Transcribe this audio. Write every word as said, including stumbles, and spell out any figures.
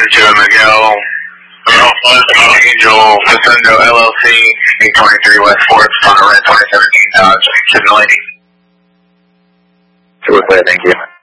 to Miguel Angel Facundo L L C, eight twenty-three West fourth, on a red twenty seventeen Dodge, seven eighty. Super clear, thank you.